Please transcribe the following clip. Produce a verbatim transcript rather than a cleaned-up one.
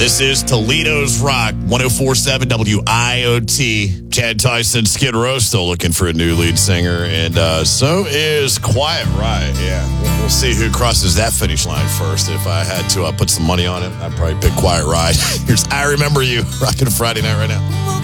This is Toledo's Rock, one oh four point seven W I O T. Chad Tyson, Skid Row still looking for a new lead singer, and uh, so is Quiet Riot. Yeah, we'll, we'll see who crosses that finish line first. If I had to uh, put some money on it, I'd probably pick Quiet Riot. Here's I Remember You, rocking a Friday night right now.